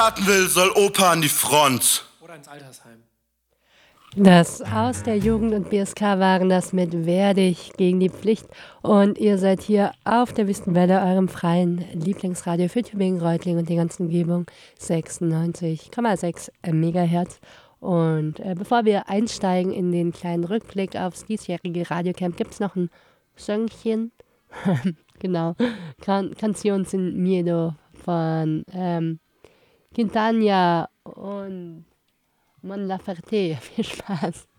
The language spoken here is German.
heiraten will, soll Opa an die Front. Oder ins Altersheim. Das aus der Jugend und BSK waren das mit Werdig gegen die Pflicht. Und ihr seid hier auf der Wüstenwelle, eurem freien Lieblingsradio für Tübingen, Reutlingen und die ganze Umgebung, 96,6 Megahertz. Und bevor wir einsteigen in den kleinen Rückblick aufs diesjährige Radiocamp, gibt es noch ein Söngchen. Genau. Canción sin Miedo von Quintana und Mon Laferte. Viel Spaß.